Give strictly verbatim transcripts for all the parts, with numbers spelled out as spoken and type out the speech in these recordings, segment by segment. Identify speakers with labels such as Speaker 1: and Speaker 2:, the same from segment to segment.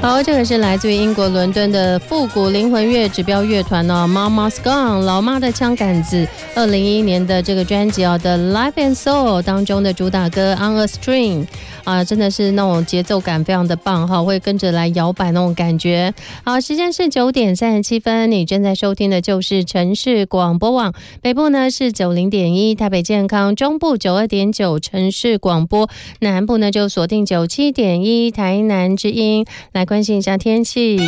Speaker 1: 好，这个是来自于英国伦敦的复古灵魂乐指标乐团哦 Mama's Gone 老妈的枪杆子，二零一一年的这个专辑哦的 Life and Soul 当中的主打歌 On a String 啊，真的是那种节奏感非常的棒哈，会跟着来摇摆那种感觉。好，时间是九点三十七分，你正在收听的就是城市广播网，北部呢是九零点一台北健康，中部九二点九城市广播，南部呢就锁定九七点一台南之音。来关心一下天气。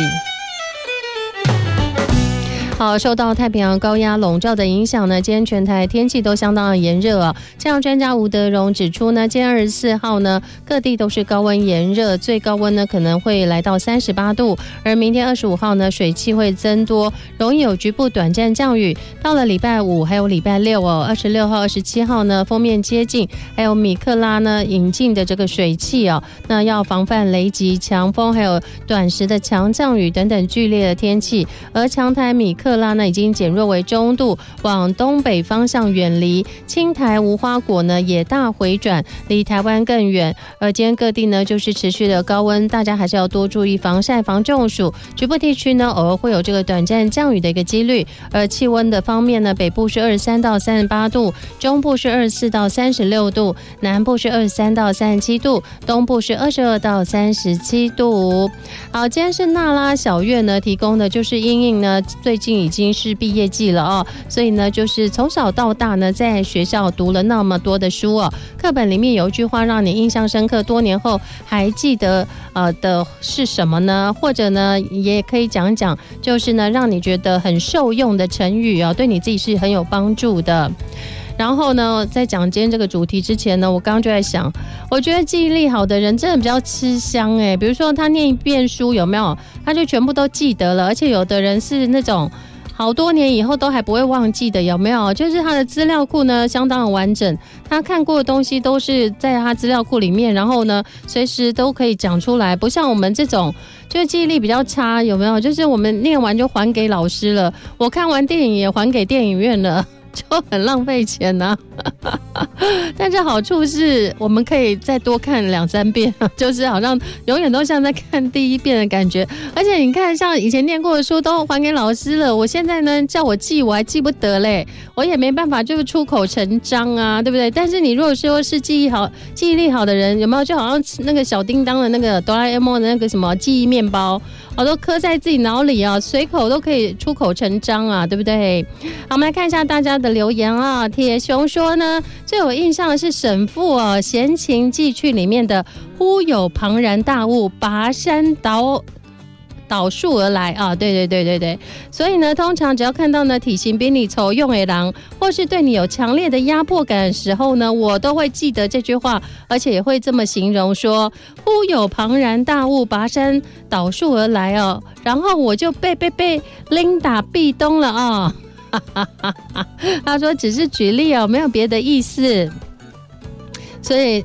Speaker 1: 好，受到太平洋高压笼罩的影响呢，今天全台天气都相当的炎热啊。气象专家吴德荣指出呢，今天二十四号呢，各地都是高温炎热，最高温呢可能会来到三十八度，而明天二十五号呢，水汽会增多，容易有局部短暂降雨。到了礼拜五还有礼拜六哦，二十六号、二十七号呢，锋面接近，还有米克拉呢引进的这个水汽哦，那要防范雷击、强风，还有短时的强降雨等等剧烈的天气。而强台米克克拉呢已经减弱为中度，往东北方向远离。青台无花果呢也大回转，离台湾更远。而今天各地呢就是持续的高温，大家还是要多注意防晒、防中暑。局部地区呢偶尔会有这个短暂降雨的一个几率。而气温的方面呢，北部是二十三到三十八度，中部是二十四到三十六度，南部是二十三到三十七度，东部是二十二到三十七度。好，今天是娜拉小月呢提供的就是因应呢最近已经是毕业季了哦，所以呢就是从小到大呢在学校读了那么多的书哦，课本里面有一句话让你印象深刻，多年后还记得呃的是什么呢？或者呢也可以讲讲，就是呢让你觉得很受用的成语哦，对你自己是很有帮助的。然后呢，在讲今天这个主题之前呢，我刚刚就在想，我觉得记忆力好的人真的比较吃香哎。比如说他念一遍书有没有，他就全部都记得了，而且有的人是那种好多年以后都还不会忘记的，有没有？就是他的资料库呢相当的完整，他看过的东西都是在他资料库里面，然后呢随时都可以讲出来，不像我们这种就是记忆力比较差，有没有？就是我们念完就还给老师了，我看完电影也还给电影院了。就很浪费钱呐、啊，但是好处是我们可以再多看两三遍，就是好像永远都像在看第一遍的感觉。而且你看，像以前念过的书都还给老师了，我现在呢叫我记，我还记不得嘞，我也没办法就是出口成章啊，对不对？但是你如果说是记忆好、记忆力好的人，有没有就好像那个小叮当的那个哆啦 A 梦的那个什么记忆面包，我都刻在自己脑里啊，随口都可以出口成章啊，对不对？好，我们来看一下大家的留言啊。铁熊说呢，最有印象的是沈复哦，《闲情寄去》里面的忽有庞然大物拔山倒倒树而来啊，对对对对对，所以呢，通常只要看到呢体型比你丑用的狼，或是对你有强烈的压迫感的时候呢，我都会记得这句话，而且也会这么形容说，忽有庞然大物拔山倒树而来哦，然后我就被被被拎打壁咚了啊。他说只是举例哦，没有别的意思，所以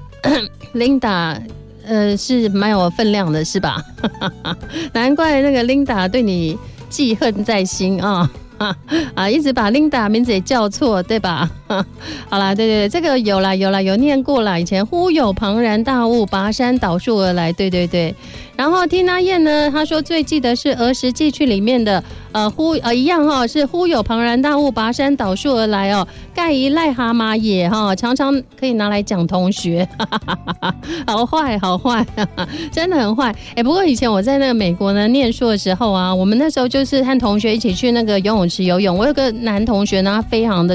Speaker 1: Linda 呃是蛮有分量的是吧？难怪那个 Linda 对你记恨在心啊。啊，一直把 Linda 名字也叫错，对吧？好啦，对对对，这个有啦有啦有念过啦，以前忽有庞然大物拔山倒树而来，对对对。然后缇娜燕呢，她说最记得是儿时记趣里面的呃忽呃一样哈、哦，是忽有庞然大物拔山倒树而来哦，盖一癞蛤蟆也哈、哦，常常可以拿来讲同学，好坏好坏，真的很坏。哎，不过以前我在那个美国呢念书的时候啊，我们那时候就是和同学一起去那个游泳池游泳，我有个男同学呢，他非常的